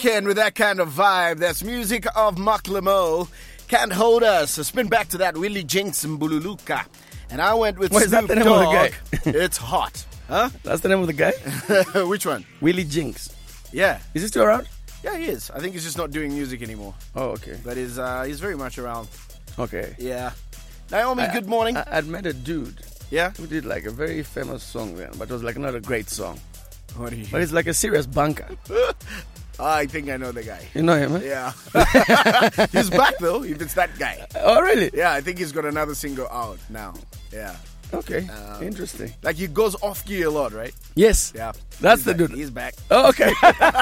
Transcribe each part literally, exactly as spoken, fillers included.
weekend with that kind of vibe. That's music of Mark Lemo. Can't Hold Us. So spin back to that Willie Jinx and Mbululuka. And I went with What, is Snoop that the name Dogg. of the guy? It's hot. Huh? That's the name of the guy? Which one? Willie Jinx. Yeah. Is he still around? Yeah, he is. I think he's just not doing music anymore. Oh, okay. But he's, uh, he's very much around. Okay. Yeah. Naomi, I, good morning. I, I'd met a dude yeah? who did like a very famous song then, but it was like not a great song. What are you? But it's like a serious banker. I think I know the guy. You know him, eh? Yeah. He's back though, if it's that guy. Oh, really? Yeah, I think he's got another single out now. Yeah. Okay. Um, Interesting. Like he goes off gear a lot, right? Yes. Yeah. That's He's the back. dude. He's back. Oh, okay.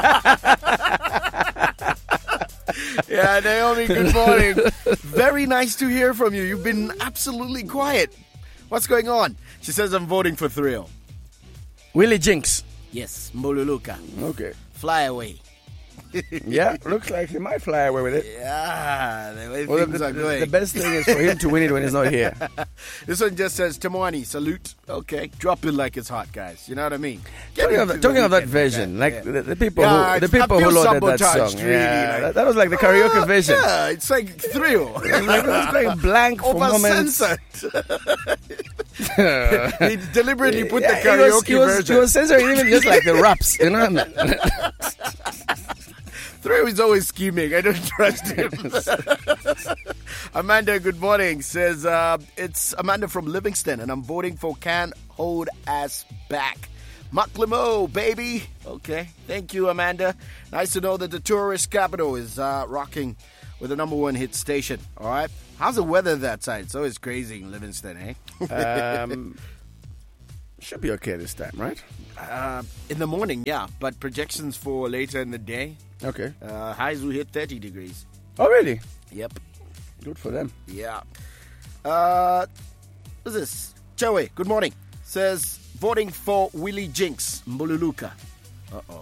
Yeah, Naomi, good morning. Very nice to hear from you. You've been absolutely quiet. What's going on? She says I'm voting for Thrill. Willie Jinx. Yes, Mbululuka. Okay. Fly away. Yeah, looks like he might fly away with it. Yeah, the way Well, things the, are the, going. the best thing is for him to win it when he's not here. This one just says, Tamwani, salute. Okay, drop it like it's hot, guys. You know what I mean? Get Talking, of, into talking the of that weekend, version, okay? like Yeah. the, the people Yeah, who the it's- I people who feel loaded that sabotaged, song, really, yeah, like- that, that was like the karaoke Uh, version. Yeah, it's like Thrill. Like, it was going blank for moments. Overcensored. He deliberately put Yeah, the he was- karaoke he was, version. He was censoring even just like the raps, you know what I mean? Thrill is always scheming. I don't trust him. Amanda, good morning. Says, uh, it's Amanda from Livingston, and I'm voting for Can't Hold Us Back. Mark Lemo, baby. Okay. Thank you, Amanda. Nice to know that the tourist capital is uh, rocking with the number one hit station. All right. How's the weather that side? It's always crazy in Livingston, eh? Um, should be okay this time, right? Uh, in the morning, yeah. But projections for later in the day, Okay. uh, highs will hit thirty degrees. Oh, really? Yep. Good for them. Yeah. Uh, what's this? Joey, good morning. Says, voting for Willie Jinx, Mbululuka. Uh-oh.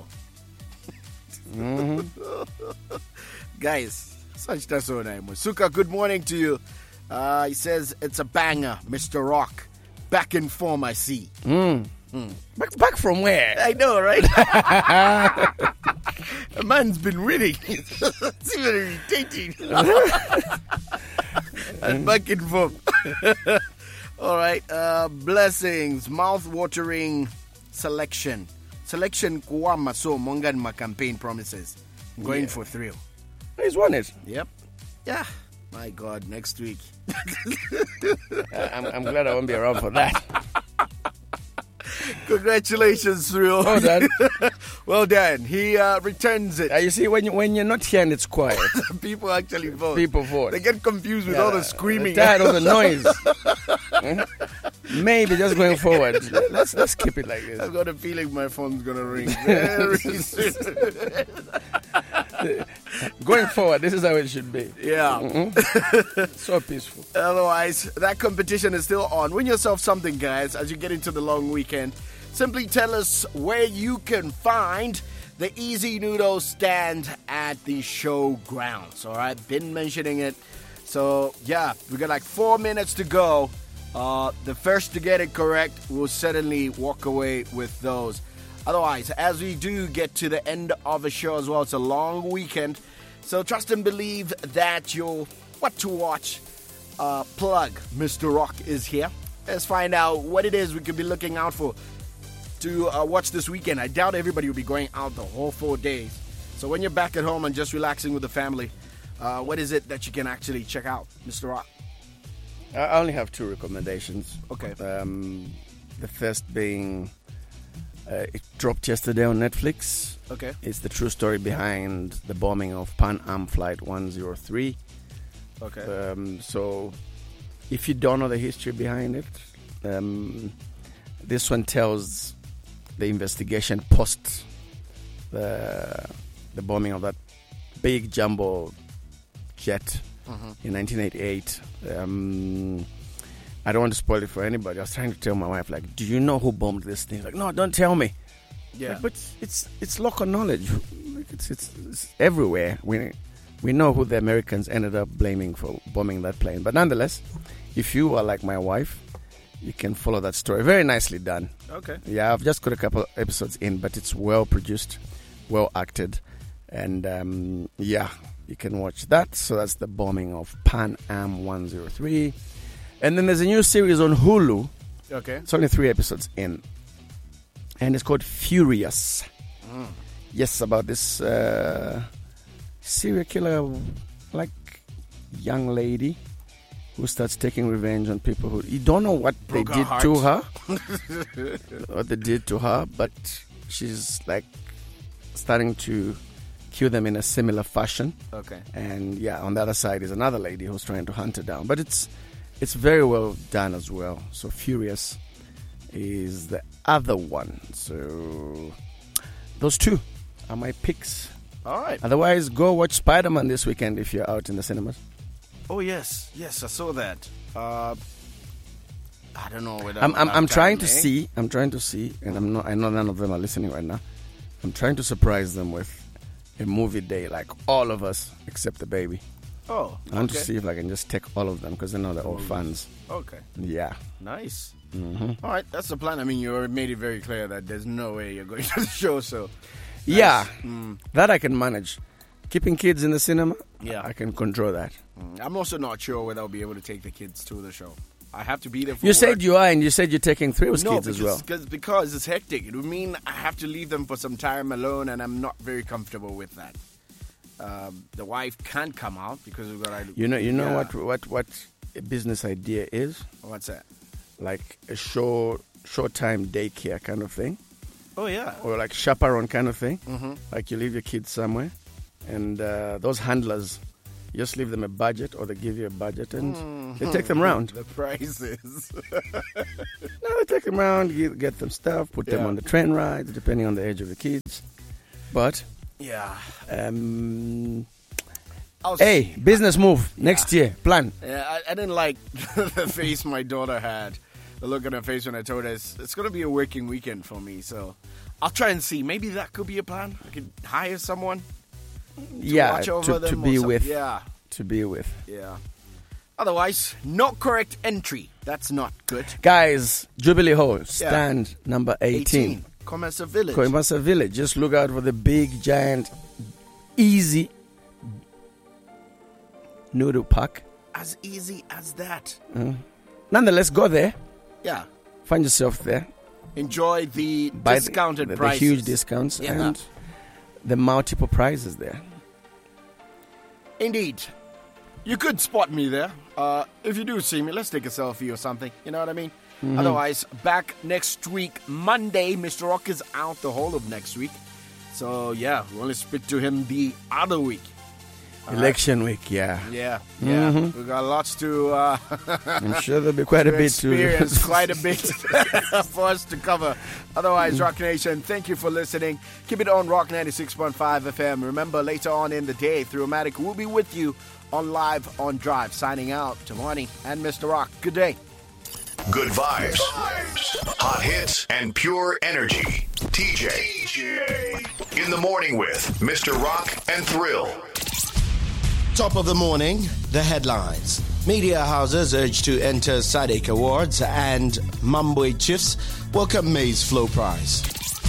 Mm-hmm. Guys, such that's so name. Suka, good morning to you. Uh, he says, it's a banger, Mister Rock. Back in form, I see. Mm. Mm. Back, back from where? I know, right? The man's been reading. It's even irritating. And back in form. All right. Uh, blessings. Mouth-watering selection. Selection Kuwama so Monganma campaign promises. Going Yeah. for Thrill. He's won it. Yep. Yeah. My God, next week. I'm, I'm glad I won't be around for that. Congratulations, Thrill. Well done. Well done. He uh, returns it. Uh, you see, when, you, when you're not here and it's quiet, People actually vote. people vote. They get confused with Yeah, all the screaming. Tired of the noise. Eh? Maybe just going forward, let's let's keep it like this. I've got a feeling my phone's gonna ring very soon. Going forward, this is how it should be. Yeah. Mm-hmm. So peaceful. Otherwise, that competition is still on. Win yourself something, guys, as you get into the long weekend. Simply tell us where you can find the Easy Noodle stand at the showgrounds. All right, been mentioning it. So yeah, we got like four minutes to go. Uh, the first to get it correct will certainly walk away with those. Otherwise, as we do get to the end of the show as well, it's a long weekend. So trust and believe that your what to watch uh, plug, Mister Rock, is here. Let's find out what it is we could be looking out for to uh, watch this weekend. I doubt everybody will be going out the whole four days. So when you're back at home and just relaxing with the family, uh, what is it that you can actually check out, Mister Rock? I only have two recommendations. Okay. Um, the first being, uh, it dropped yesterday on Netflix. Okay. It's the true story behind the bombing of Pan Am Flight one oh three. Okay. Um, so, if you don't know the history behind it, um, this one tells the investigation post the the bombing of that big jumbo jet Mhm. in nineteen eighty-eight. Um, I don't want to spoil it for anybody. I was trying to tell my wife, like, do you know who bombed this thing? Like, no, don't tell me. Yeah. Like, but it's it's local knowledge. Like, it's, it's it's everywhere. We we know who the Americans ended up blaming for bombing that plane. But nonetheless, if you are like my wife, you can follow that story. Very nicely done. Okay. Yeah, I've just got a couple episodes in, but it's well produced, well acted, And um, yeah, you can watch that. So that's the bombing of Pan Am one oh three. And then there's a new series on Hulu. Okay. It's only three episodes in. And it's called Furious. Mm. Yes, about this uh, serial killer, like young lady who starts taking revenge on people who you don't know what they Broke her did heart. to her, what they did to her, but she's like starting to kill them in a similar fashion. Okay. And yeah, on the other side is another lady who's trying to hunt her down. But it's it's very well done as well. So Furious is the other one. So those two are my picks. All right. Otherwise, go watch Spider-Man this weekend if you're out in the cinemas. Oh yes, yes, I saw that. Uh, I don't know whether I'm I'm, I'll I'm have trying time, to eh? see. I'm trying to see, and I'm not. I know none of them are listening right now. I'm trying to surprise them with a movie day, like all of us except the baby. Oh, I want okay. to see if I can just take all of them because they know they're all fans. Okay, Yeah. nice. hmm All right, that's the plan. I mean, you already made it very clear that there's no way you're going to the show. So Yeah, Mm. that I can manage. Keeping kids in the cinema, Yeah. I can control that. Mm, I'm also not sure whether I'll be able to take the kids to the show. I have to be there for You work. said you are, and you said you're taking three no, kids as well. because, because it's hectic. It would mean I have to leave them for some time alone, and I'm not very comfortable with that. Um, the wife can't come out because we've got to. You know, you know Yeah. what, what, what a business idea is? What's that? Like a short, short time daycare kind of thing, Oh yeah. or like chaperone kind of thing. Mm-hmm. Like you leave your kids somewhere, and uh, those handlers, you just leave them a budget, or they give you a budget, and they take them around. The prices. No, they take them around, get, get them stuff, put them Yeah. on the train rides, depending on the age of the kids. But yeah. um, I'll hey, see. business move next year. Plan. Yeah, I, I didn't like the face my daughter had. The look on her face when I told her it's, it's going to be a working weekend for me. So I'll try and see. Maybe that could be a plan. I could hire someone to Yeah, watch over to, to them. or be some- with. Yeah, To be with. yeah. Otherwise, not correct entry. That's not good. Guys, Jubilee Hall, stand number eighteen. Commerce Village. Koimasa Village. Just look out for the big, giant, easy noodle pack. As easy as that. Nonetheless, go there. Yeah. Find yourself there. Enjoy the Buy the- discounted the, the prices. huge discounts Yeah. and the multiple prizes there. Indeed. You could spot me there. Uh, if you do see me, let's take a selfie or something. You know what I mean? Mm-hmm. Otherwise, back next week, Monday. Mister Rock is out the whole of next week. So, yeah, we'll only speak to him the other week. All right? Election week, yeah. Yeah, yeah. Mm-hmm. We've got lots to, uh, I'm sure there'll be quite a to bit to experience, quite a bit for us to cover. Otherwise, Rock Nation, thank you for listening. Keep it on Rock ninety-six point five F M. Remember, later on in the day, Throughmatic will be with you on Live on Drive. Signing out to Money and Mister Rock. Good day. Good vibes, hot hits, and pure energy. T J. In the morning with Mister Rock and Thrill. Top of the morning, the headlines. Media houses urged to enter S A D C Awards, and Mambwe Chiefs welcome Maize Flow Prize.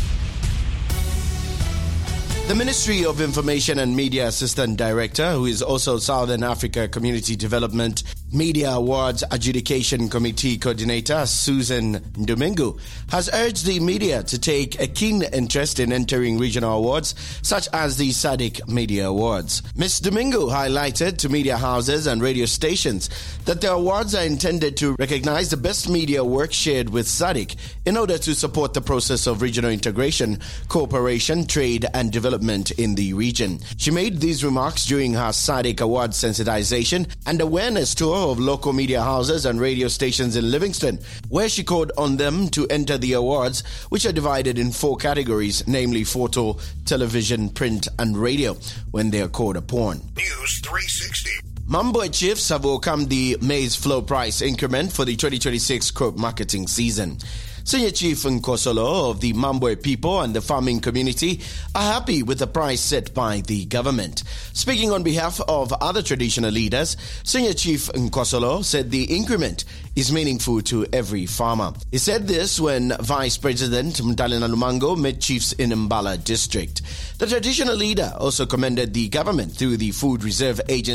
The Ministry of Information and Media Assistant Director, who is also Southern Africa Community Development Media Awards Adjudication Committee Coordinator, Susan Domingo, has urged the media to take a keen interest in entering regional awards such as the S A D C Media Awards. Miz Domingo highlighted to media houses and radio stations that the awards are intended to recognize the best media work shared with S A D C in order to support the process of regional integration, cooperation, trade, and development in the region. She made these remarks during her S A D C Award sensitization and awareness tour of local media houses and radio stations in Livingston, where she called on them to enter the awards, which are divided in four categories, namely photo, television, print, and radio, when they are called upon. News three sixty. Mambwe Chiefs have welcomed the Maize Flow Price increment for the twenty twenty-six crop marketing season. Senior Chief Nkosolo of the Mambwe people and the farming community are happy with the price set by the government. Speaking on behalf of other traditional leaders, Senior Chief Nkosolo said the increment is meaningful to every farmer. He said this when Vice President Mtalena Lumango met chiefs in Mbala district. The traditional leader also commended the government through the Food Reserve Agency